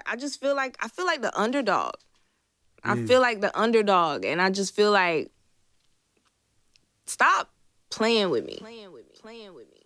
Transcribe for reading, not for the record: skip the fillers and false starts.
I just feel like the underdog. I feel like the underdog, and I just feel like stop playing with me.